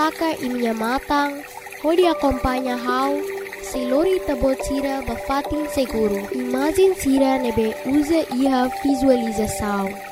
taka iminya matang, hodi acompanha hau, selori tabot sira bafating seguro. Imagem sira nebe usa iha visualização.